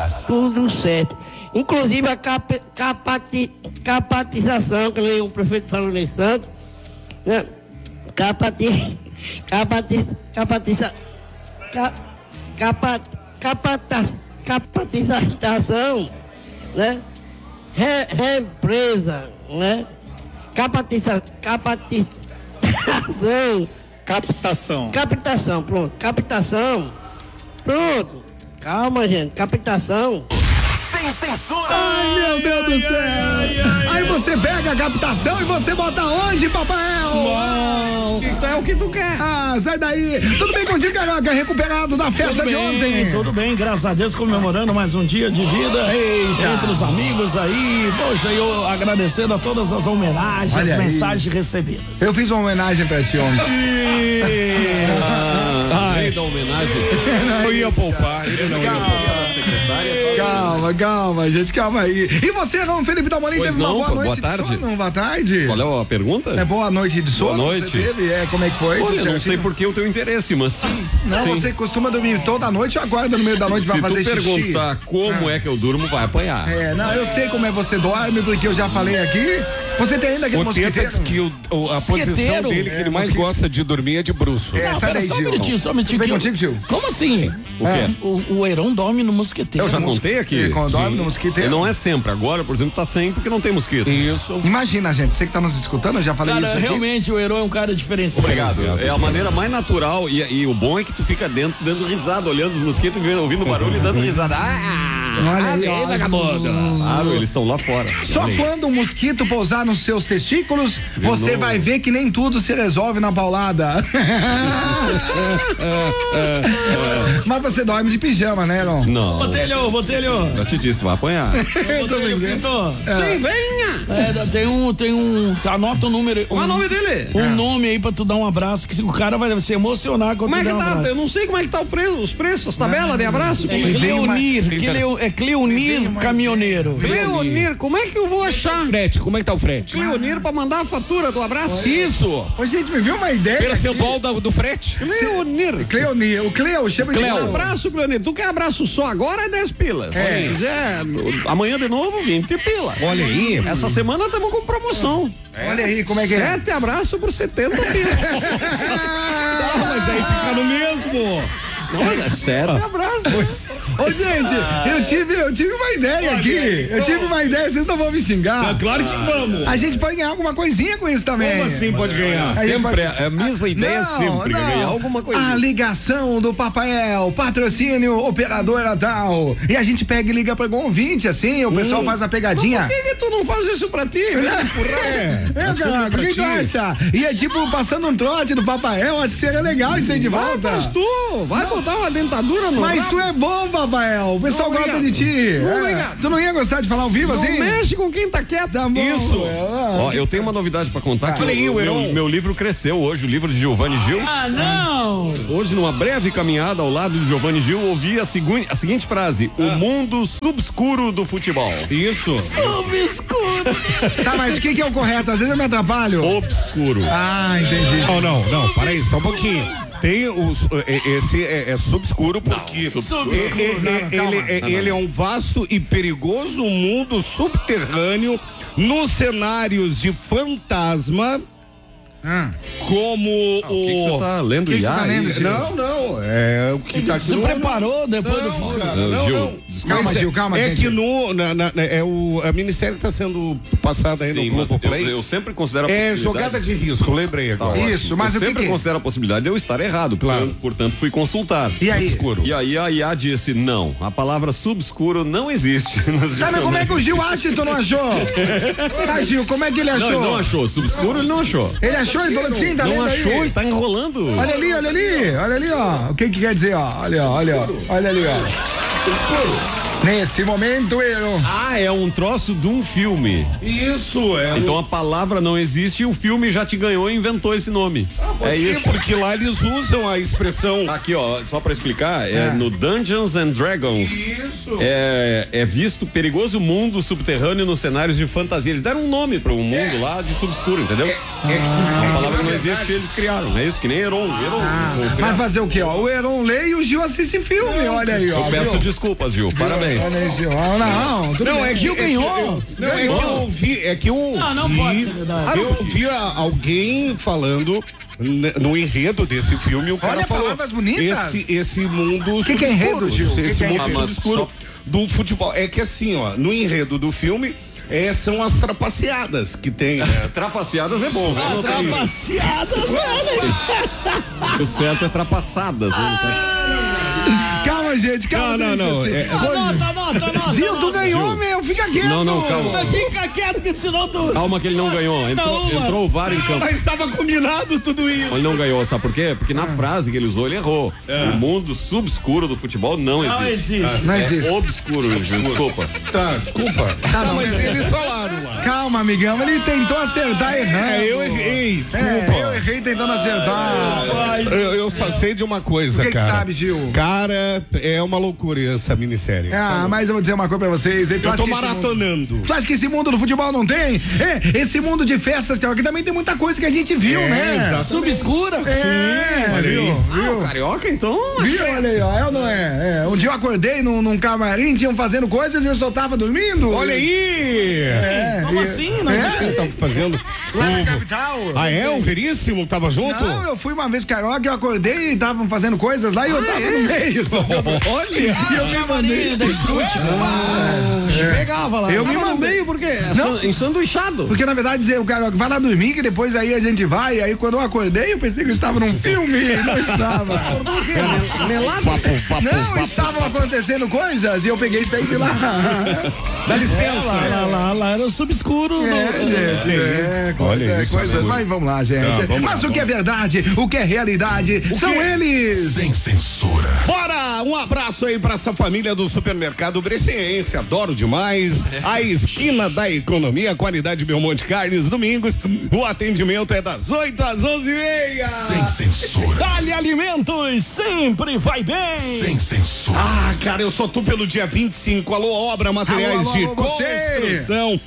tudo certo. Inclusive a capatização, que nem o prefeito falou em Santos, né? Capacitação, né? Reempresa, né? Captação, pronto. Pronto. Calma, gente. Captação. Sem censura! Ai, meu Deus do céu! Aí você pega a captação e você bota onde, Papael? Então é o que tu quer. Ah, sai daí! Tudo bem contigo, Carioca? Recuperado da festa de ontem? Tudo bem, graças a Deus, comemorando mais um dia de vida. Entre os amigos aí. Poxa, eu agradecendo a todas as homenagens, Olha aí. mensagens recebidas. Eu fiz uma homenagem pra ti ontem. Além da homenagem, eu ia poupar. Calma, gente, calma aí. E você, não, Felipe Dalmolin, Pois teve uma não, boa pô, noite boa de tarde. sono? Boa tarde. Qual é a pergunta? É boa noite de sono? Boa noite. Você teve? Como é que foi? Olha, Tudo não sei certinho? por que o teu interesse, mas sim. Não, Sim. você costuma dormir toda noite ou acorda no meio da noite pra Se fazer tu xixi? perguntar como é que eu durmo, vai apanhar. Não, eu sei como é você dorme, porque eu já falei aqui. Você tem ainda aquele O Teta mosquiteiro? diz que a posição dele que ele mais gosta de dormir é de bruço. Sai daí, Só um Gil. minutinho, Tudo bem contigo, Gil? Como assim? O quê? O Heron dorme no mosqueteiro. Eu já contei aqui. Quando dorme Sim. no mosquiteiro? E não é sempre. Agora, por exemplo, tá sem porque não tem mosquito. Isso. Imagina, gente, você que tá nos escutando, eu já falei isso Cara, aqui. realmente o Heron é um cara diferenciado. Obrigado. É a maneira mais natural e o bom é que tu fica dentro dando risada, olhando os mosquitos, ouvindo barulho e dando risada. Olha aí, ó. Claro, eles estão lá fora. Só quando o mosquito pousar nos seus testículos, você vai ver que nem tudo se resolve na paulada. Mas você dorme de pijama, né, Heron? Não. Botelho. Já te disse, tu vai apanhar. Sim, venha. Tem um, anota o número. Qual é o nome dele? Um nome aí pra tu dar um abraço, que o cara vai se emocionar quando Como é tu que der um tá? abraço. Eu não sei como é que tá os preços, as tabelas de abraço. É Cleonir Caminhoneiro. Cleonir, como é que eu vou achar? Frete, como é que tá o frete? Cleonir pra mandar a fatura do abraço? Isso! Ô, gente, me viu uma ideia? Percentual do frete? Cleonir. Cleonir, o Cleo, chama de Cleo. Cleo. Abraço, Cleonir. Tu quer abraço só agora é 10 pila. Se quiser, amanhã de novo, 20 pila. Olha aí. Essa semana estamos com promoção. Olha aí, como é que é? 7 abraços por 70 pila. Mas aí fica no mesmo. Não, mas é 7 abraços. Ô, gente, eu tive uma ideia aqui. Eu tive uma ideia, vocês não vão me xingar. Claro que vamos. A gente pode ganhar alguma coisinha com isso também. Como assim pode ganhar? A gente Sempre pode- é a mesma ideia, sempre. Ganhar alguma coisa. A ligação do Papael, patrocínio operadora tal. E a gente pega e liga para algum ouvinte, assim, o pessoal faz a pegadinha. Por que tu não faz isso pra ti? Caraca, o que tu acha? E é tipo passando um trote do Papael, acho que seria legal isso aí de volta. Mas tu vai botar uma dentadura no Mas rabo? tu é bom, Papael. O pessoal Não, gosta obrigado. de ti. Não, É. obrigado. Tu não ia gostar de falar ao vivo Não assim? mexe com quem tá quieto. Tá bom. Isso. É. Ó, eu tenho uma novidade pra contar que Olha aí, o Heron. meu livro cresceu hoje, o livro de Giovanni Gil. Ah, não! Hoje, numa breve caminhada ao lado de Giovanni Gil, ouvi a seguinte frase: o mundo subscuro do futebol. Isso. Tá, mas o que é o correto? Às vezes eu me atrapalho. Obscuro. Ah, entendi. Não, para aí, só um pouquinho. Tem esse é subscuro porque ele é um vasto e perigoso mundo subterrâneo nos cenários de fantasma, como O que tu tá lendo, que tu IA? tá aí? lendo, Gil? Não, é o que tá aqui Se no- preparou depois do Não, cara, Não, Gil, não. Calma, Mas Gil, calma, É gente. que a minissérie está sendo passada aí Sim, no mas Globoplay. eu sempre considero a É possibilidade. jogada de risco, lembrei agora. Isso, mas eu o que sempre que é? considero a possibilidade de eu estar errado, Claro. portanto fui consultar. E aí? Subscuro. E aí a IA disse, não, a palavra subscuro não existe nos Tá, mas como é que o dicionários. Gil acha e tu não achou? Tá, Gil, como é que ele Não, achou? ele não achou, subscuro ele não achou. Ele achou, ele falou que sim, tá Não lendo achou, aí. ele tá enrolando. Olha ali, olha ali, olha ali, ó. O que quer dizer, ó? Olha, ó, olha, ó. Olha ali, ó. Nesse momento, eu. Ah, é um troço de um filme. Isso, é. Então a palavra não existe e o filme já te ganhou e inventou esse nome. É isso. Porque lá eles usam a expressão. Aqui, ó, só pra explicar, no Dungeons and Dragons. Isso. É visto perigoso mundo subterrâneo nos cenários de fantasia. Eles deram um nome para um mundo lá de subscuro, entendeu? Uma palavra que não existe, eles criaram. É isso, que nem Heron. Vai fazer o quê, ó? O Heron lê e o Gil assiste filme, olha aí, ó. Eu peço desculpas, Gil. Parabéns. Olha aí, Gil. Não, é Gil ganhou. Não pode ser verdade. Eu ouvi alguém falando no enredo desse filme, o cara Olha, falou palavras bonitas. Esse mundo que é enredo, Gil? Esse mundo Mas obscuro do futebol. É que assim, ó, no enredo do filme são as trapaceadas que tem. Trapaceadas é bom. Trapaceadas, O certo é trapaçadas. Calma, gente, calma. Não. Anota. Gil, tu ganhou, meu. Fica quieto. Não, calma. Fica quieto que senão tu... Calma que ele não ganhou. Entrou o VAR em campo. Mas estava combinado tudo isso. Ele não ganhou, sabe por quê? Porque na frase que ele usou, ele errou. O mundo subscuro do futebol não existe. Não existe. É obscuro, Gil, desculpa. Tá, desculpa. Mas eles falaram lá. Calma, amigão. Ele tentou acertar errando. Eu errei, desculpa. Eu errei tentando acertar. Eu só sei de uma coisa, O que cara. que sabe, Gil? Cara, é uma loucura essa minissérie. Mas eu vou dizer uma coisa pra vocês. Eu tô maratonando. Tu acha que esse mundo do futebol não tem? Esse mundo de festas, que também tem muita coisa que a gente viu, né? Exatamente. Subscura. Viu? O carioca, então. Viu? Olha aí, ó. Ou não é? Um dia eu acordei num camarim, tinham fazendo coisas e eu só tava dormindo. Olha aí! Como assim? Não Você tava fazendo? Lá na capital. O Veríssimo tava junto? Não, eu fui uma vez carioca, eu acordei e estavam fazendo coisas lá e eu tava no meio. Olha! E eu me mandei da estúdio. Pegava lá. Eu me Tava no mandei. meio, por quê? Não. Ensanduichado. Porque na verdade dizer o cara vai lá dormir que depois aí a gente vai. E aí quando eu acordei eu pensei que eu estava num filme e não estava. Não, estavam acontecendo coisas e eu peguei e saí de lá. Dá licença. Lá era o subscuro. Coisas. Mas vamos lá, gente. Mas o que é verdade, o que é realidade, são eles. Sem censura. Bora! Um abraço aí pra essa família do supermercado Bresciense, adoro demais. A esquina da economia, qualidade Belmonte Carnes, domingos. O atendimento é das 8 às 11h30. Sem censura. Dali Alimentos, sempre vai bem. Sem censura. Cara, eu só tô pelo dia 25. Alô, Obra Materiais Alô, de você. Construção.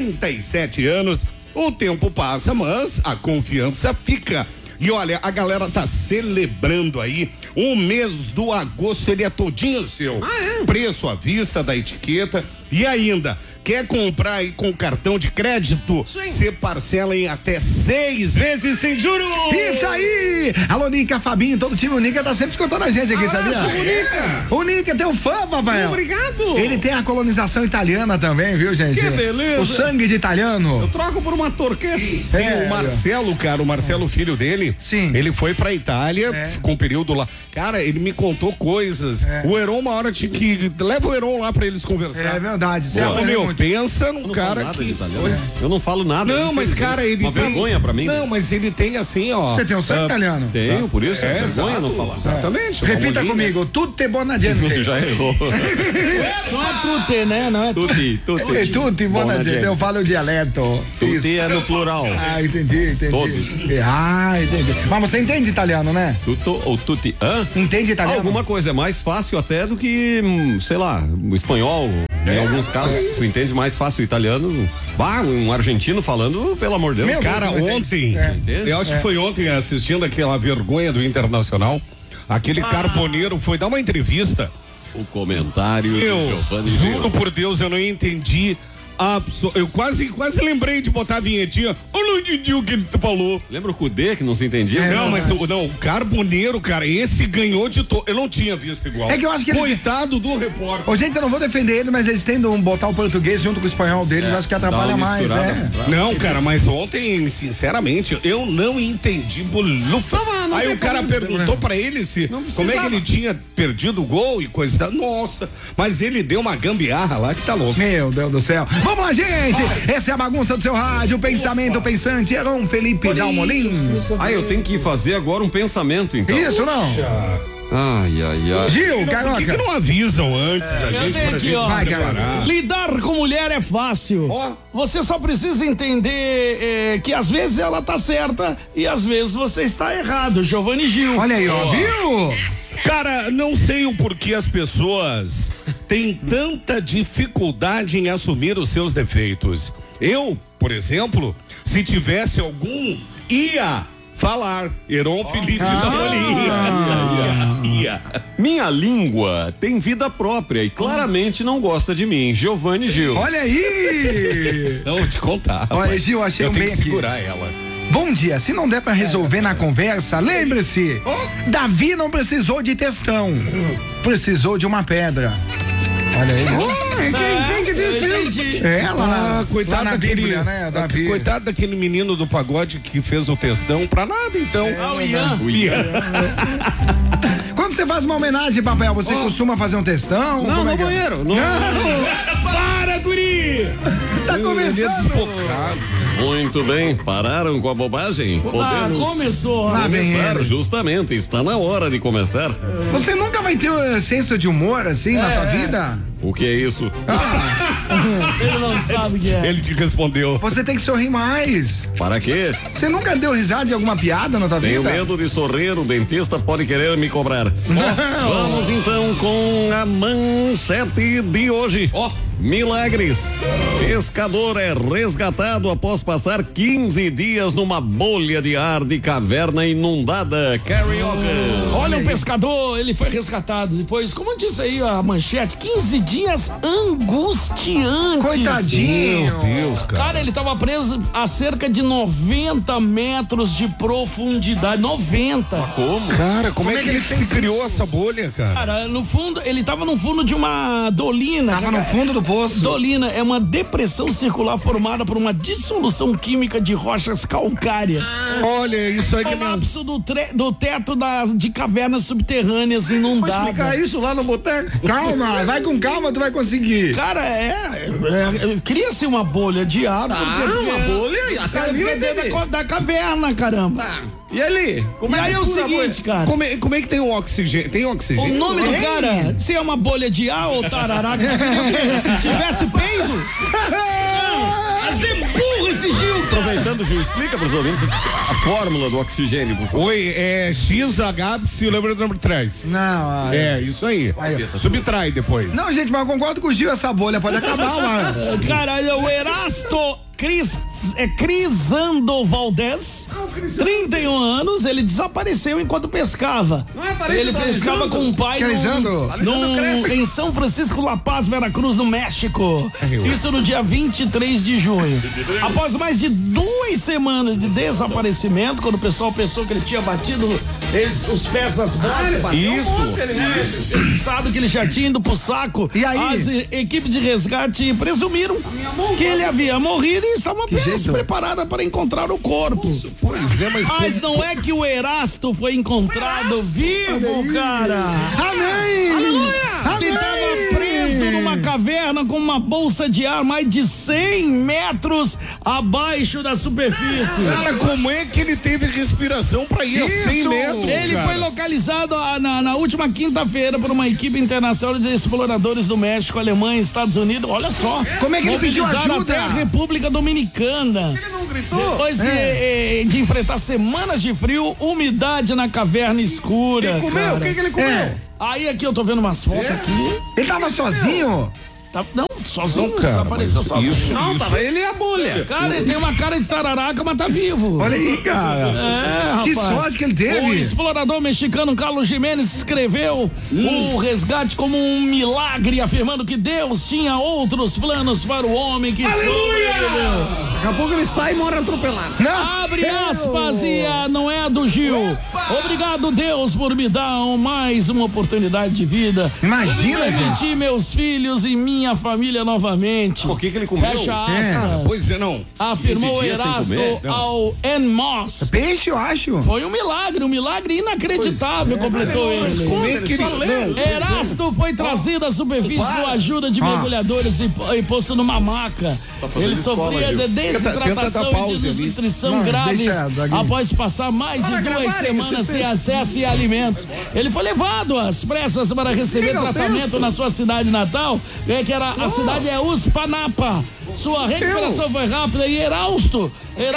37 anos. O tempo passa, mas a confiança fica. E olha, a galera tá celebrando aí o mês do agosto, ele é todinho seu. Preço à vista da etiqueta e ainda, quer comprar aí com cartão de crédito? Você parcela em até 6 vezes sem juros. Isso aí! Alô, Nica, Fabinho, todo o time, o Nica tá sempre escutando a gente aqui, sabia? O Nica. O Nica é teu fã, Rafael. Obrigado. Ele tem a colonização italiana também, viu, gente? Que beleza. O sangue de italiano. Eu troco por uma turquesa. Sim, o Marcelo, cara, o filho dele, Sim. ele foi pra Itália, ficou um período lá. Cara, ele me contou coisas. O Heron, uma hora tinha que... Leva o Heron lá pra eles conversar. É verdade. Você Ô, aprendeu meu, muito. pensa num Eu não cara falo nada de que... italiano. Eu não falo nada. Não, mas cara, ele uma tem... vergonha pra mim. Não, mas ele tem assim, ó... Você tem um sangue italiano? Tenho, por isso é vergonha exato, não falar. Exatamente. Repita Vamos ali, comigo, tutte buona gente. Já errou. Não é tutte, né? Não é tutte. Tutti buona gente, eu falo o dialeto. Tutti é no plural. Entendi. Todos. Entendi. Mas você entende italiano, né? Tutto ou tutti? Hã? Entende italiano? Alguma coisa, é mais fácil até do que, sei lá, o espanhol. Em alguns casos, tu entende mais fácil o italiano. Um argentino falando, pelo amor de Deus. Cara, ontem, eu acho que foi ontem, assistindo aquela vergonha do Internacional, aquele carboneiro foi dar uma entrevista. O comentário do Giovanni Juro Gil. por Deus, eu não entendi. Eu quase lembrei de botar a vinhetinha. Eu não entendi o que ele falou. Lembra o Cudê que não se entendia? Não, mas o Carboneiro, cara, esse ganhou de todo. Eu não tinha visto igual. É que eu acho que eles... Coitado do repórter. Ô, gente, eu não vou defender ele, mas eles tentam botar o português junto com o espanhol deles, acho que atrapalha Dá uma mais, misturada. né? Não, cara, mas ontem, sinceramente, eu não entendi bolufa. Aí o cara perguntou pra ele se como é que ele tinha perdido o gol e coisa da. Nossa, mas ele deu uma gambiarra lá que tá louco. Meu Deus do céu. Vamos lá, gente! Essa é a bagunça do seu rádio, pensamento pensante, Heron Felipe Dalmolin. Eu tenho que fazer agora um pensamento, então. Isso não? Ai. Gil, Por Carioca. que não avisam antes a Eu gente tenho pra aqui, gente ó. Vai, preparar? Lidar com mulher é fácil. Ó. Você só precisa entender que às vezes ela tá certa e às vezes você está errado. Giovanni Gil. Olha aí, ó, viu? Cara, não sei o porquê as pessoas têm tanta dificuldade em assumir os seus defeitos. Eu, por exemplo, se tivesse algum, ia falar. Heron Felipe da Bolinha. Ia. Minha língua tem vida própria e claramente não gosta de mim. Giovanni Gil. Olha aí! Não, vou te contar. Olha, rapaz. Gil, achei eu um tenho bem que aqui. segurar ela. Bom dia, se não der pra resolver na conversa, lembre-se, Davi não precisou de textão, precisou de uma pedra. Olha aí. Quem que disse isso? Ela, coitado lá na daquele, Bíblia, né, Davi? coitado daquele menino do pagode que fez o textão pra nada, então. O Ian. O Ian. Quando você faz uma homenagem, Papai, você costuma fazer um textão? Não, Como é no que é? banheiro. Para, guri! Tá Ele é começando. desbocado. Muito bem, pararam com a bobagem? Podemos Começou. Lá vem começar, ele. justamente, está na hora de começar. Você nunca vai ter senso de humor assim na tua vida? O que é isso? Ele não sabe o que é. Ele te respondeu. Você tem que sorrir mais. Para quê? Você nunca deu risada de alguma piada na tua Tenho vida? medo de sorrir, o dentista pode querer me cobrar. Vamos então com a manchete de hoje. Milagres. Pescador é resgatado após passar 15 dias numa bolha de ar de caverna inundada. Carioca. Olha, um pescador, ele foi resgatado depois, como disse aí a manchete, 15 dias angustiantes. Coitadinho. Meu Deus, cara. Cara, ele tava preso a cerca de 90 metros de profundidade. 90. Como? Cara, como é que ele fez se criou essa bolha, cara? Cara, no fundo, ele tava no fundo de uma dolina. Tava no fundo do poço. Dolina é uma depressão circular formada por uma dissolução química de rochas calcárias. Olha, isso aí que não... Colapso do teto de cavernas subterrâneas inundadas. Vou explicar isso lá no boteco. Calma, vai com calma, tu vai conseguir. Cara, cria-se uma bolha de ar. Uma bolha, até ali eu entendi. da caverna, caramba. E ali? Como E aí é o fura a bolha? seguinte, cara. Como é que tem o oxigênio? Tem O oxigênio? nome do cara, se é uma bolha de ar ou tararaca, tivesse peido. Mas é burro esse Gil, cara. Aproveitando, Gil, explica para os ouvintes a fórmula do oxigênio, por favor. Oi, é XH, se lembra do nome 3. Não, É, isso aí. Subtrai depois. não, gente, mas eu concordo com o Gil, essa bolha pode acabar lá. Caralho, o Erasto Crisando Valdez, 31 anos, ele desapareceu enquanto pescava. Não é parente Ele do pescava Alessandro? com o pai Que Alessandro? Alessandro cresce. em São Francisco La Paz, Veracruz, no México. Isso no dia 23 de junho. Após mais de 2 semanas de desaparecimento, quando o pessoal pensou que ele tinha batido os pés nas botas. Isso. Sabe que ele já tinha ido pro saco. E aí? As equipes de resgate presumiram que ele havia morrido e estavam apenas jeito? preparadas para encontrar o corpo. Pois é, Mas não é que o Erasto foi encontrado vivo, cara. Amém! Ele estava preso numa caverna com uma bolsa de ar mais de 100 metros abaixo da superfície. Cara, como é que ele teve respiração pra ir a 100 metros? Ele cara? foi localizado na última quinta-feira por uma equipe internacional de exploradores do México, Alemanha, Estados Unidos. Olha só. Como é que ele pediu Mobilizaram ajuda? até a República Dominicana. Ele não gritou? Depois de enfrentar semanas de frio, umidade na caverna escura. Ele comeu? O cara. que ele comeu? Aí aqui eu tô vendo umas fotos aqui. Ele tava sozinho? Não, sozinho, Não, cara, desapareceu mas sozinho. isso- Não, tava ele e a bolha. Cara, ele tem uma cara de tararaca, mas tá vivo. Olha aí, cara. É, Que rapaz. sorte que ele teve. O explorador mexicano Carlos Jimenez escreveu o resgate como um milagre, afirmando que Deus tinha outros planos para o homem que sobreviveu. Daqui a pouco ele sai e morre atropelado. Abre aspas e não é a do Gil. Obrigado, Deus, por me dar mais uma oportunidade de vida. Imagina, gente. Permitir meus filhos e minha família família novamente. Por que ele comeu? Fecha aspas. Pois é, não. Afirmou 15 dias sem Erasto comer? ao Moss. Peixe, eu acho. Foi um milagre inacreditável, completou ele. Como é que Erasto foi trazido à superfície com a ajuda de mergulhadores e posto numa maca. Ele sofria de desidratação e desnutrição graves após passar mais de 2 semanas sem acesso a alimentos. Ele foi levado às pressas para receber tratamento na sua cidade natal, que era a cidade é Uspanapa. Sua recuperação foi rápida e Erasto,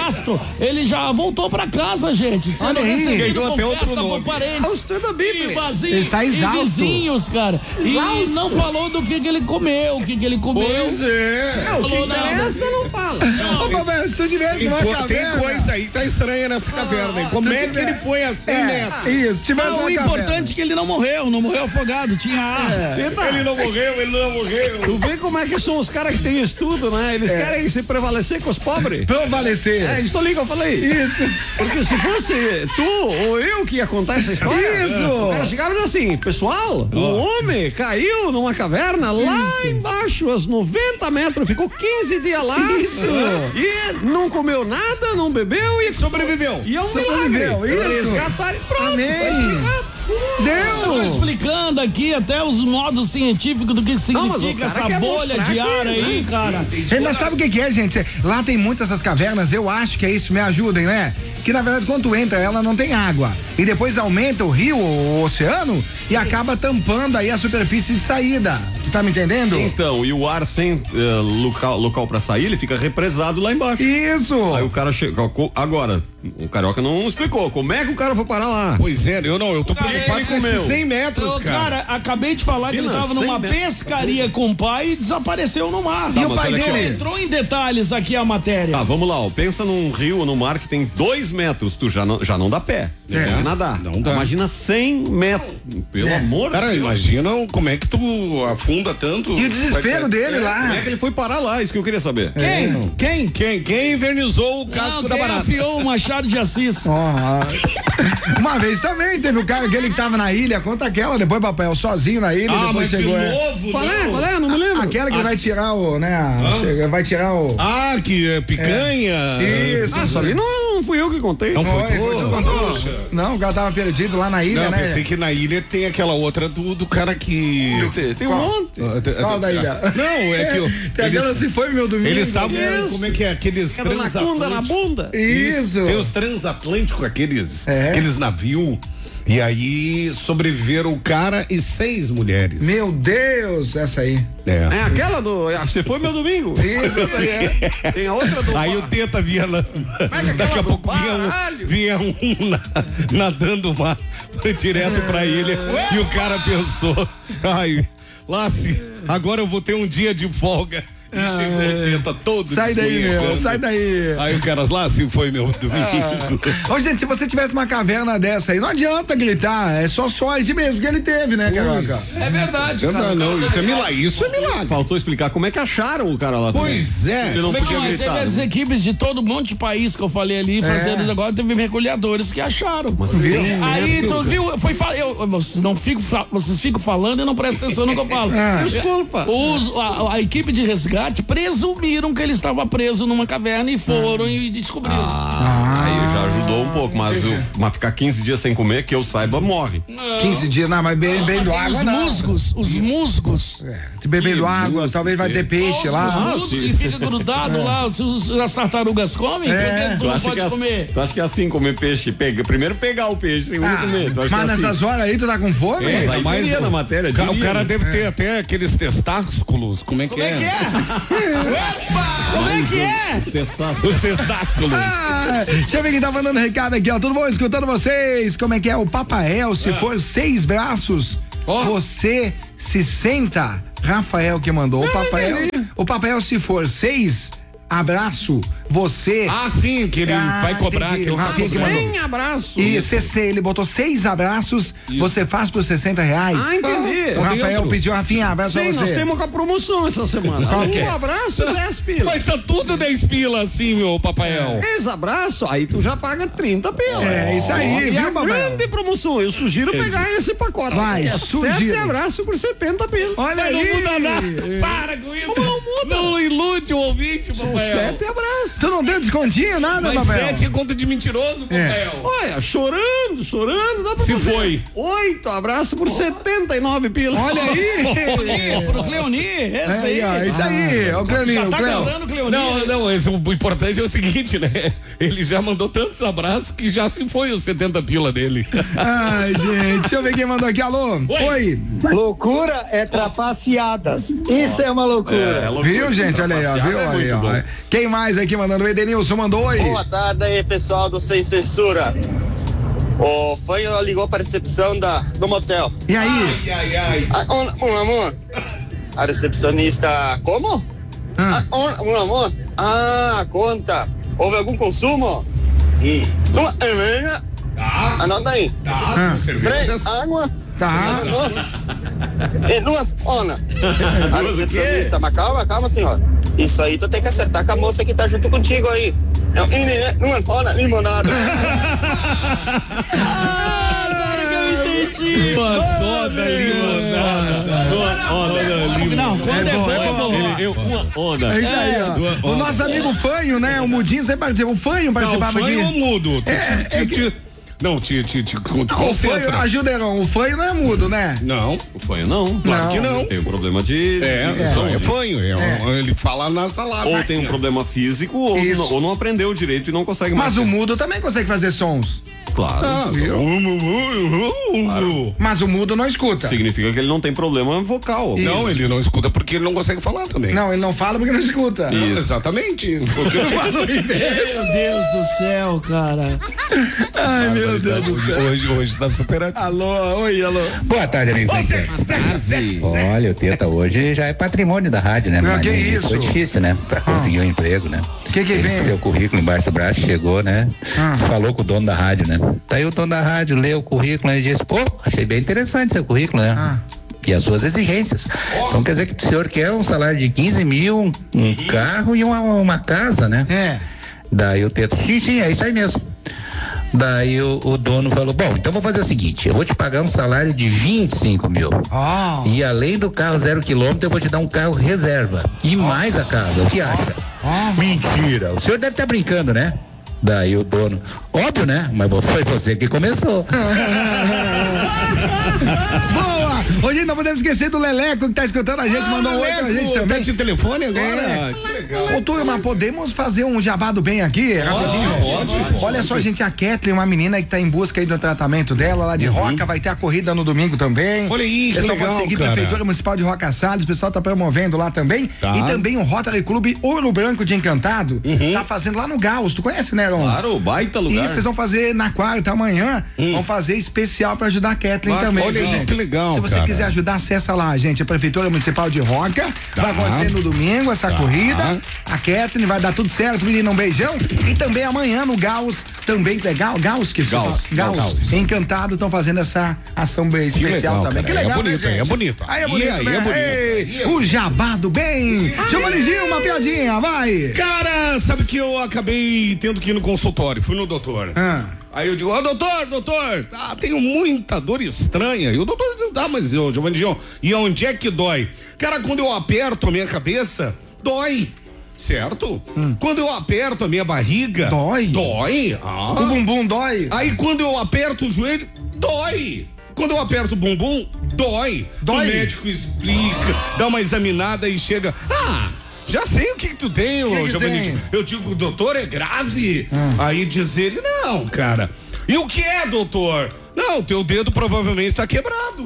ele já voltou pra casa, gente. Sendo recebido com festa por parentes e está exausto. e vizinhos, cara. E não falou do que ele comeu, o que ele comeu. Pois é. O que interessa não fala. Ô, papai, se tu tivesse numa Tem caverna... coisa aí que tá estranha nessa caverna. Como é que ele foi assim, Neto? Isso, tivesse O uma importante é que ele não morreu afogado, tinha ar. Ele não morreu. Tu vê como é que são os caras que têm estudo, né? Eles querem se prevalecer com os pobres. Prevalecer. É, isso ali que eu falei. Isso. Porque se fosse tu ou eu que ia contar essa história, Isso. o cara chegava e dizia assim, pessoal, um homem caiu numa caverna lá embaixo, aos 90 metros, ficou 15 dias lá. Isso. E não comeu nada, não bebeu e Sobreviveu. E é um Sobreviveu, milagre. isso. Resgataram e pronto. Amém. Tá explicado. Eu tô Deus! explicando aqui até os modos científicos do que mas o significa cara essa quer bolha mostrar de ar que, aí, cara. Ainda sabe o que é, gente? Lá tem muitas essas cavernas, eu acho que é isso, me ajudem, né? Que na verdade quando tu entra, ela não tem água. E depois aumenta o rio, o oceano, e acaba tampando aí a superfície de saída. Tu tá me entendendo? Então, e o ar sem local pra sair, ele fica represado lá embaixo. Isso! Aí o cara chega. Agora, o Carioca não explicou como é que o cara foi parar lá. Pois é, eu tô preocupado com esses 100 metros, Ô, cara. cara, acabei de falar que ele tava numa 100 metros. pescaria com o pai e desapareceu no mar. E o mas pai olha aqui, dele? Entrou em detalhes aqui a matéria. Tá, vamos lá, ó. Pensa num rio ou no mar que tem 2 metros, tu já não dá pé. Não dá nadar. Não dá. Imagina 100 metros. Pelo amor de Cara, Deus. imagina como é que tu afunda tanto. E o desespero dele Como lá. é que ele foi parar lá? Isso que eu queria saber. Quem invernizou o casco da Quem barata? afiou o Machado de Assis? Uma vez também teve o cara aquele que tava na ilha, conta aquela, depois papel sozinho na ilha, depois mas de chegou. novo, Qual não. é? Não me lembro. Aquela que vai tirar o, né? Vai tirar o. Ah, que é picanha. Isso. Isso ali não fui eu que contei. Não foi Foi tu contou? Não, o cara tava perdido lá na ilha, Não, né? pensei que na ilha tem aquela outra do cara que. Tem um monte. Qual da ilha? Não, é que Tem aquela se foi meu domingo. eles estavam. Isso. Como é que é? Aqueles Era na cunda, na bunda. Isso. Tem os transatlânticos, aqueles navios. E aí sobreviveram o cara e 6 mulheres. Meu Deus, essa aí. É aquela do. Você foi meu domingo? Isso. Essa aí é. Tem a outra do. Aí o Teta vinha lá. Daqui a pouco vinha um nadando mar direto pra ilha. E o cara pensou: ai, Lassi, agora eu vou ter um dia de folga. E chegou o Teta todo Sai daí, meu, desmanhecando. sai daí. Aí o cara, Lassi, foi meu domingo. Ô, gente, se você tivesse uma caverna dessa aí, não adianta gritar, é só sorte mesmo que ele teve, né, Carioca? É verdade, cara. Não, isso é milagre. Isso é milagre. Faltou explicar como é que acharam o cara lá também. Pois é. Ele não podia Não, teve gritar. as né? equipes de todo um monte de país que eu falei ali, fazendo agora, teve mergulhadores que acharam. Aí tu viu, vocês ficam falando e não prestam atenção no que eu falo. Desculpa. A equipe de resgate presumiram que ele estava preso numa caverna e foram e descobriram. Aí já ajudou um pouco, mas ficar 15 dias sem comer, que eu saiba, morre. 15 dias, não, mas bebendo água, Os não. musgos. Bebendo água, talvez vai ter peixe lá. E fica grudado lá, as tartarugas comem, porque tu não pode comer. Tu acha que é assim comer peixe? Primeiro pegar o peixe, segundo comer. Tu acha Mas que é assim? nessas horas aí tu tá com fome? Mas aí mas teria na matéria. O diria, cara né? deve ter até aqueles testáculos. Como é que é? Como é que é? Os testáculos. Os testáculos. Deixa eu ver quem tá mandando recado aqui, ó. Tudo bom? Escutando vocês? Como é que é? O Papael, se for 6 braços, você se senta. Rafael que mandou. O Papael, se for 6 abraço, você. Ah, sim, que ele vai cobrar. entendi. Que O Rafinha que mandou. 100 abraços. E CC, ele botou 6 abraços, você faz por R$60. Ah, entendi. O Rafael pediu, Rafinha, abraço Sim, pra nós você. temos com a promoção essa semana. Qual que é? Um abraço, 10 pila. Mas tá tudo 10 pila assim, meu Papael. 10 abraços, aí tu já paga 30 pila. É isso aí, E viu, a Papael? grande promoção, eu sugiro pegar esse pacote. Vai, é sugiro. 7 abraços por 70 pila. Olha Não aí. muda nada. Para com isso. Como não Não ilude o ouvinte, Papael. 7 abraços. Tu não deu descontinho, nada, Mas Papael? 7 é conta de mentiroso, Papael. Olha, chorando, dá pra Se fazer. foi. 8 abraços por 79 pila. Olha aí. Pro Cleoni, esse aí. Ó, isso aí, o Cleoninho, Já tá Cleo. cantando, Cleoni. Não, o importante é o seguinte, né? Ele já mandou tantos abraços que já se foi os 70 pila dele. Ai, gente, deixa eu ver quem mandou aqui. Alô? Oi. Loucura é trapaceadas. Isso é uma loucura. Viu, gente? Olha aí, ó. Viu? Olha aí, ó. Quem mais aqui mandando? O Edenilson mandou oi. Boa tarde aí, pessoal do Sem Censura. O Fanho ligou para a recepção do motel. E aí? Um amor. A recepcionista, como? Um amor. Conta. Houve algum consumo? Uma cerveja. Anota aí. Três, água. Tá. E duas, a recepcionista, mas calma, senhor. Isso aí tu tem que acertar com a moça que tá junto contigo aí. Uma limonada. Agora que eu entendi. Uma soda limonada. Não, quando é bom, é bom. Uma onda. É isso aí, ó. O nosso amigo Fanho, né? O Mudinho, você participou. O Fanho participava aqui. Fanho ou mudo? Não, te O Fanho, concentra. ajuda, Heron. O Fanho não é mudo, né? Não, O fanho não. claro que não. Tem um problema de. Só é fanho. Ele fala na salada. Ou tem um problema físico, Isso. ou não aprendeu direito e não consegue mais. Mas o mudo também consegue fazer sons. Claro. Mas o mudo não escuta. Significa que ele não tem problema vocal. Não, ele não escuta porque ele não consegue falar também. Não, ele não fala porque não escuta. Isso. Exatamente. Porque Meu Deus do céu, cara. Ai, meu Deus do céu. hoje tá super. Alô, oi, alô. Boa tarde, amigo. Olha, o Teta hoje já é patrimônio da rádio, né? Que no início isso? foi difícil, né? Pra conseguir um emprego, né? Que Ele vem? com seu currículo embaixo do braço, chegou, né? Falou com o dono da rádio, né? Daí o dono da rádio leu o currículo e disse, pô, achei bem interessante seu currículo, né? E as suas exigências. Então quer dizer que o senhor quer um salário de 15 mil, um carro e uma casa, né? Daí o Teta, sim, é isso aí mesmo. Daí o dono falou, bom, então vou fazer o seguinte, eu vou te pagar um salário de 25 mil. E além do carro 0 quilômetro, eu vou te dar um carro reserva. E mais a casa, o que acha? Mentira, o senhor deve estar brincando, né? Daí o dono, óbvio, né? Mas foi você que começou. Boa! Hoje não podemos esquecer do Leleco que tá escutando a gente, mandou um oi pra gente também. Tá de telefone agora? Que legal. Ô, turma, podemos fazer um jabá do bem aqui? Rapidinho? Olha só, gente, a Kathleen, uma menina que tá em busca aí do tratamento dela, lá de Roca, vai ter a corrida no domingo também. Olha aí, que pessoal legal, pode seguir cara. Prefeitura Municipal de Roca Salles, o pessoal tá promovendo lá também. Tá. E também o Rotary Clube Ouro Branco de Encantado, tá fazendo lá no Gauss, tu conhece, né, Ron? Claro, baita lugar. Isso, vocês vão fazer na quarta, amanhã, vão fazer especial pra ajudar a Kathleen também. olha viu, aí, gente? que legal, Se você cara. quiser ajudar, acessa lá, gente, a Prefeitura Municipal de Roca, vai acontecer no domingo essa corrida, a Kathleen vai dar tudo certo, menina, um beijão, e também amanhã no Gauss, também, Gauss, Gauss. Encantado, estão fazendo essa ação bem especial legal, também, cara. que legal, É bonito, né, gente? é bonito. Aí é bonito, Aí né? é bonito. Ei, o jabá do bem, chama Liginho, uma piadinha, vai! Cara, sabe que eu acabei tendo que ir no consultório, fui no doutor. Aí eu digo, doutor, tenho muita dor estranha. E o doutor não dá, mas Giovanni Gion, e onde é que dói? Cara, quando eu aperto a minha cabeça, dói. Certo? Quando eu aperto a minha barriga, Dói? Dói. O bumbum dói? Aí quando eu aperto o joelho, dói. Quando eu aperto o bumbum, dói. Dói? O médico explica, dá uma examinada e chega. Já sei o que tu tem, ô Giovanni. tem? Eu digo, doutor, é grave? Aí diz ele, não, cara. E o que é, doutor? Não, teu dedo provavelmente tá quebrado.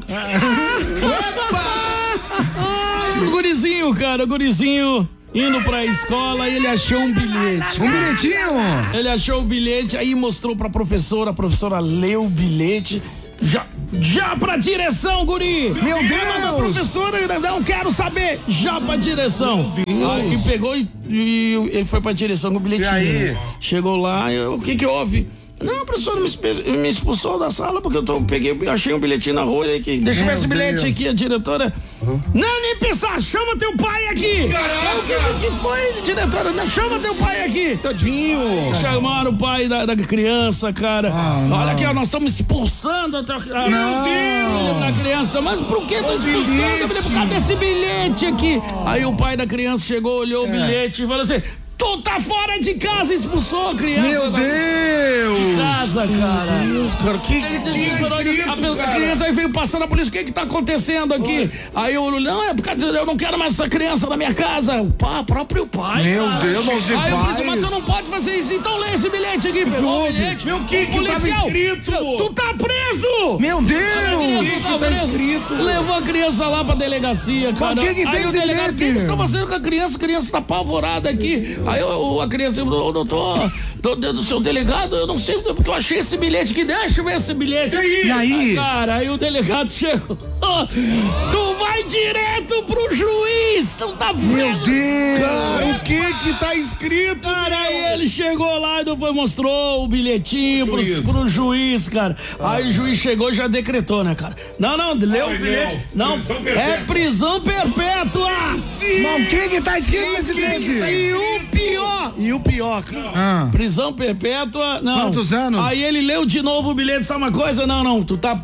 O gurizinho, cara, indo pra escola e ele achou um bilhete. Um bilhetinho? Ele achou o bilhete, aí mostrou pra professora, a professora leu o bilhete. Já pra direção, guri! Meu Deus! A professora, não quero saber! Já pra direção! Aí pegou e ele foi pra direção com o bilhetinho. E aí? Chegou lá, o que houve? Não, a professora me expulsou da sala porque eu achei um bilhetinho na rua aqui. Deixa eu ver esse bilhete aqui, a diretora. Não, nem pensar, chama teu pai aqui. O que foi, diretora? Não, chama teu pai aqui. Tadinho. Chamaram o pai da criança, cara. Olha aqui, ó, nós estamos expulsando da criança. Mas por que tô expulsando? Por causa desse bilhete aqui. Aí o pai da criança chegou, olhou o bilhete e falou assim: tu tá fora de casa, expulsou a criança. Meu Deus! De casa, cara. Meu Deus, cara, A criança aí veio passando a polícia, o que tá acontecendo aqui? Aí eu, não, é por causa eu não quero mais essa criança na minha casa. O próprio pai. Meu cara. Deus, não se Aí eu faz. disse, mas tu não pode fazer isso, então lê esse bilhete aqui. Pegou o bilhete. Meu, que policial, tava escrito? Tu tá preso! Meu Deus! Tá escrito? Levou a criança lá pra delegacia, cara. Mas o que tem aí o esse delegado, o que bilhete? eles estão fazendo com a criança tá apavorada aqui. Aí a criança, doutor, do seu delegado, eu não sei porque eu achei esse bilhete aqui, deixa eu ver esse bilhete. E aí? Cara, aí o delegado chegou. Tu vai direto pro juiz, tu tá vendo? Meu Deus! Cara, o que tá escrito? Cara, aí ele chegou lá e depois mostrou o bilhetinho pro juiz, cara. Aí o juiz chegou e já decretou, né, cara? Não, leu o bilhete. Não, é prisão perpétua. Mas o que tá escrito nesse bilhete? E o pior, cara. Prisão perpétua, não. Quantos anos? Aí ele leu de novo o bilhete, sabe uma coisa? Não, tu tá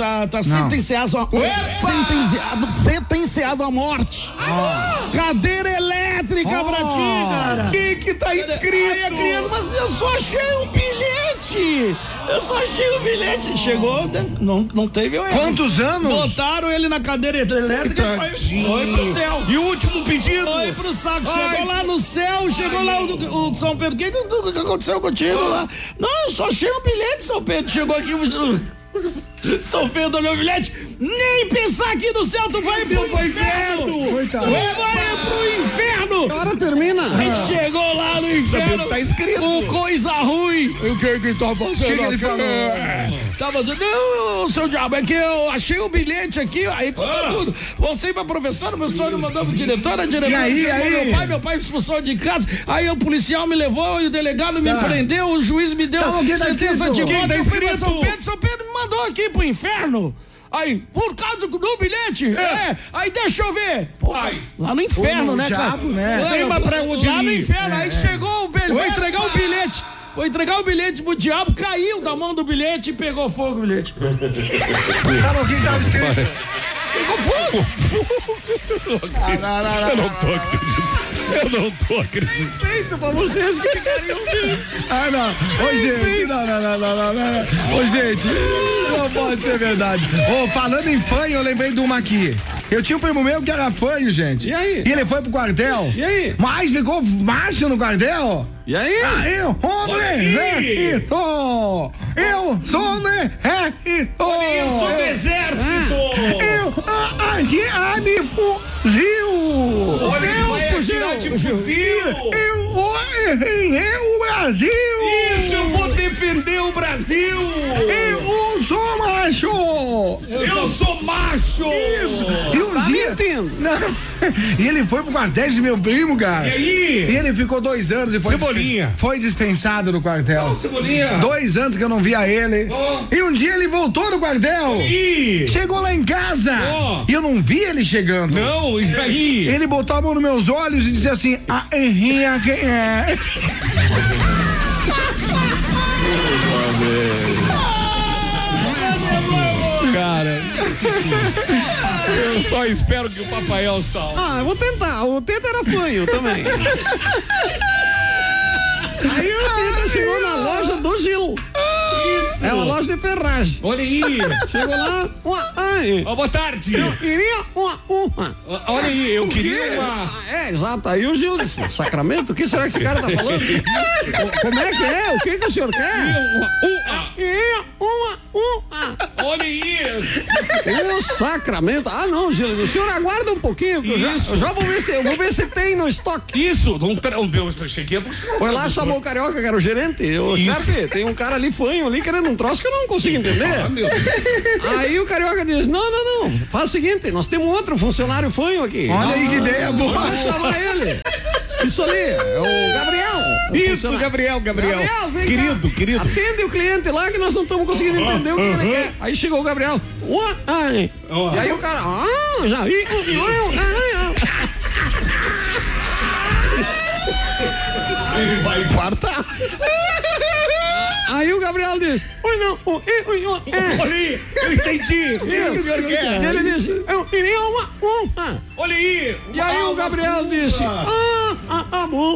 sentenciado à morte. Cadeira elétrica pra ti, cara. O que tá escrito? Aí a criança, mas eu só achei um bilhete. Chegou, não teve o erro. Quantos anos? Botaram ele na cadeira elétrica e foi pro céu. E o último pedido? Foi pro saco, chegou lá no céu, chegou lá o São Pedro. O que aconteceu contigo lá? Não, eu só achei um bilhete, São Pedro. Chegou aqui, São Pedro olhou o bilhete. Nem pensar aqui no céu, tu vai pro inferno. Coitado. Tu vai pro inferno. Agora termina. A gente chegou lá no inferno. Tá escrito. O coisa ruim. O que tá fazendo que ele falou? Tava dizendo, não, seu diabo, é que eu achei o bilhete aqui, aí contou tudo. Voltei pra professora mandou pro diretor, a diretora E aí? meu pai me expulsou de casa, aí o policial me levou e o delegado me prendeu, o juiz me deu sentença de morte, eu fui pra São Pedro me mandou aqui pro inferno. Aí, por causa do bilhete? Aí deixa eu ver. Pô, lá no inferno, né, cara? Diabo, né? Tem uma pra onde lá no inferno, aí chegou, ele foi entregar o bilhete. Foi entregar o bilhete pro diabo, caiu da mão do bilhete e pegou fogo o bilhete. Tá bom, o que tava escrito? Pegou fogo! Eu não tô acreditando. Feito pra vocês que ficariam bem. Não. Ô, gente, não. Ô, gente, não pode ser verdade. Ô, falando em fanho, eu lembrei de uma aqui. Eu tinha um primo meu que era fanho, gente. E aí? E ele foi pro quartel. E aí? Mas ficou macho no quartel. E aí? Eu sou do exército. Eu sou do exército. Eu de fuzil. Olha, ele vai atirar de fuzil. Eu Brasil. Isso, eu vou defender o Brasil. Eu sou macho. Eu sou macho. Isso. E um dia... E ele foi pro quartel de meu primo, cara. E aí? E ele ficou 2 anos e foi... Cebolinha. Foi dispensado do quartel. Cebolinha. 2 anos que eu não via ele. E um dia ele voltou no quartel. E Chegou lá em casa. E eu não vi ele chegando. não, e aí? Ele botou a mão nos meus olhos e disse assim: a Henrinha quem é? Cara, eu só espero que o Papael salve. Eu vou tentar. O Teta era fanho também. Aí o Teta chegou na loja do Gil. Isso. É uma loja de ferragem. Olha aí. Chegou lá. Boa tarde. Eu queria uma. Olha aí, eu queria uma. Exato. Aí o Gil disse: Sacramento? O que será que esse cara tá falando? Como é que é? O que o senhor quer? Olha aí. O Sacramento. Não, Gil. O senhor aguarda um pouquinho que eu já vou ver se tem no estoque. Isso, eu cheguei a buscar. Foi lá, chamou o Carioca, que era o gerente. Ô, chefe, tem um cara ali fanho ali querendo um troço que eu não consigo entender. Meu Deus. Aí o Carioca diz: não. Faz o seguinte, nós temos outro funcionário fanho aqui. Olha aí que ideia boa. Vamos chamar ele. Isso ali, é o Gabriel. Isso, Gabriel. Vem Querido, cá. querido. Atende o cliente lá que nós não estamos conseguindo entender o que ele quer. Aí chegou o Gabriel. E aí o cara, já vi. Ele vai infartar. Aí o Gabriel disse, Olha, eu entendi. O que o senhor quer? Ele disse, eu queria uma. Olha aí. E aí o Gabriel disse, bom.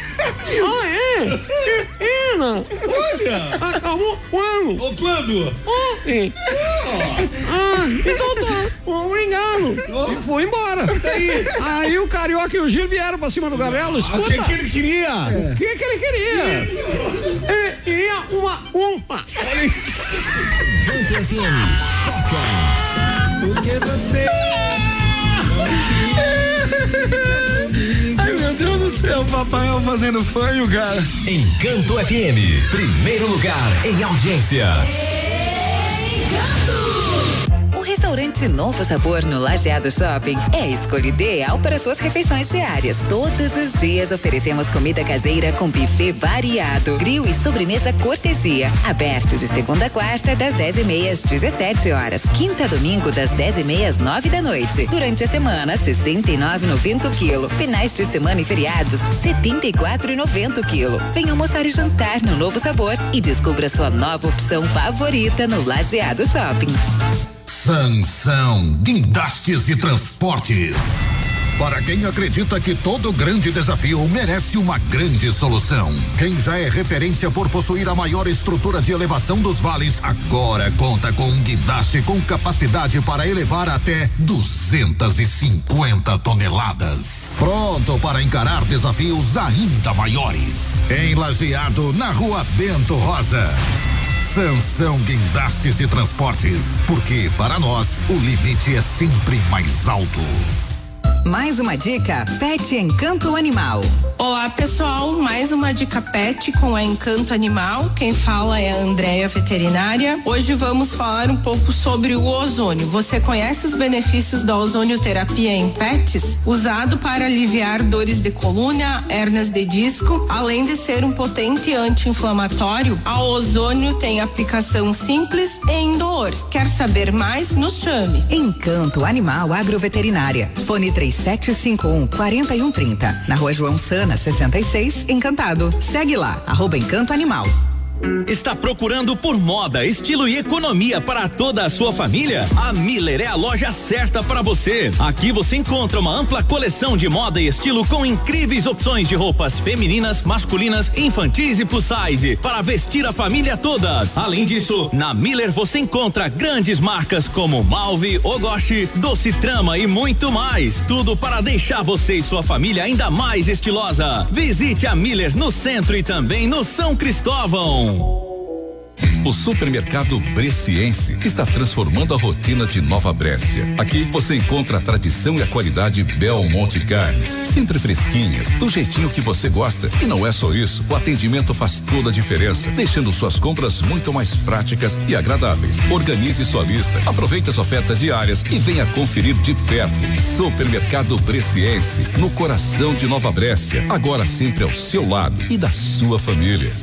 Pena. Olha. Acabou quando? Quando? Ontem. Então tá. Obrigado. E foi embora. Aí o Carioca e o Gil vieram pra cima do Gabriel. Escuta. O que ele queria? O que ele queria? Ele queria uma. Olha aí. Porque você. Ai, meu Deus do céu, Papai Noel fazendo fanho, cara. Encanto FM, primeiro lugar em audiência. O restaurante Novo Sabor no Lajeado Shopping é a escolha ideal para suas refeições diárias. Todos os dias oferecemos comida caseira com buffet variado, grill e sobremesa cortesia. Aberto de segunda a quarta, das 10h30 às 17h. Quinta a domingo, das 10h30 às 9h. Durante a semana, R$ 69,90 o quilo. Finais de semana e feriados, R$ 74,90 o quilo. Venha almoçar e jantar no Novo Sabor e descubra sua nova opção favorita no Lajeado Shopping. Sansão, guindastes e transportes. Para quem acredita que todo grande desafio merece uma grande solução. Quem já é referência por possuir a maior estrutura de elevação dos vales, agora conta com um guindaste com capacidade para elevar até 250 toneladas. Pronto para encarar desafios ainda maiores. Em Lajeado, na Rua Bento Rosa. Sansão Guindastes e Transportes, porque para nós o limite é sempre mais alto. Mais uma dica Pet Encanto Animal. Olá pessoal, mais uma dica pet com a Encanto Animal. Quem fala é a Andréia Veterinária. Hoje vamos falar um pouco sobre o ozônio. Você conhece os benefícios da ozonioterapia em pets? Usado para aliviar dores de coluna, hérnias de disco, além de ser um potente anti-inflamatório, a ozônio tem aplicação simples e indolor. Quer saber mais? Nos chame. Encanto Animal Agroveterinária. Fone 3751-4130. Na Rua João Sana, 66, Encantado. Segue lá, @Encanto Animal. Está procurando por moda, estilo e economia para toda a sua família? A Miller é a loja certa para você. Aqui você encontra uma ampla coleção de moda e estilo com incríveis opções de roupas femininas, masculinas, infantis e plus size para vestir a família toda. Além disso, na Miller você encontra grandes marcas como Malve, Ogoshi, Doce Trama e muito mais. Tudo para deixar você e sua família ainda mais estilosa. Visite a Miller no centro e também no São Cristóvão. O supermercado Bresciense está transformando a rotina de Nova Brécia. Aqui você encontra a tradição e a qualidade Belmonte Carnes, sempre fresquinhas, do jeitinho que você gosta. E não é só isso, o atendimento faz toda a diferença, deixando suas compras muito mais práticas e agradáveis. Organize sua lista, aproveite as ofertas diárias e venha conferir de perto. Supermercado Bresciense, no coração de Nova Brécia, agora sempre ao seu lado e da sua família.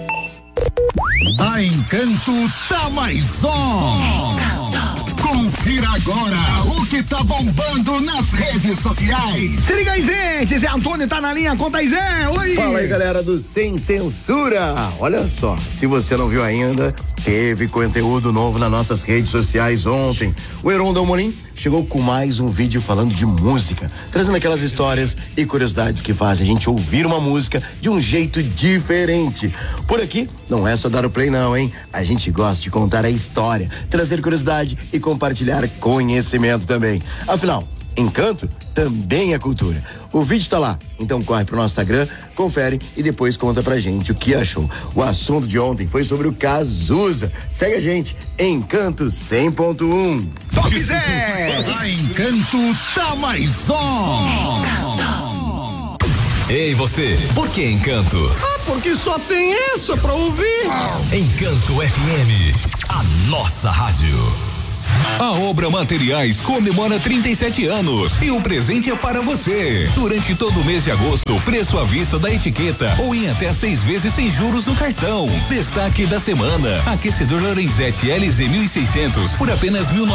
A Encanto tá mais on. Confira agora o que tá bombando nas redes sociais. Se liga aí, gente. Zé Antônio tá na linha. Conta aí, Zé. Oi. Fala aí, galera do Sem Censura. Olha só, se você não viu ainda, teve conteúdo novo nas nossas redes sociais ontem. O Heron Dalmolin chegou com mais um vídeo falando de música, trazendo aquelas histórias e curiosidades que fazem a gente ouvir uma música de um jeito diferente. Por aqui, não é só dar o play não, hein? A gente gosta de contar a história, trazer curiosidade e compartilhar conhecimento também. Afinal, Encanto também é cultura. O vídeo tá lá, então corre pro nosso Instagram, confere e depois conta pra gente o que achou. O assunto de ontem foi sobre o Cazuza. Segue a gente, Encanto 100.1. Só quiser! A Encanto tá mais on. Ei você, por que Encanto? Porque só tem essa pra ouvir. Encanto FM, a nossa rádio. A Obra Materiais comemora 37 anos e o presente é para você. Durante todo o mês de agosto, preço à vista da etiqueta ou em até 6 vezes sem juros no cartão. Destaque da semana: aquecedor Lorenzetti LZ 1600 por apenas R$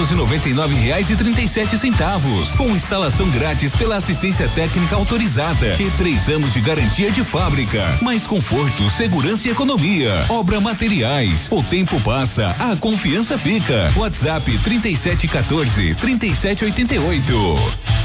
1.999,37, com instalação grátis pela assistência técnica autorizada e 3 anos de garantia de fábrica. Mais conforto, segurança e economia. Obra Materiais. O tempo passa, a confiança fica. WhatsApp 3714-3788.